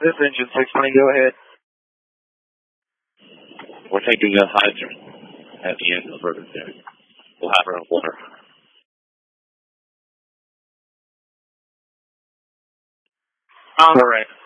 This engine 620, go ahead. We're taking a hydrant at the end of the river there. We'll have our own water. All right.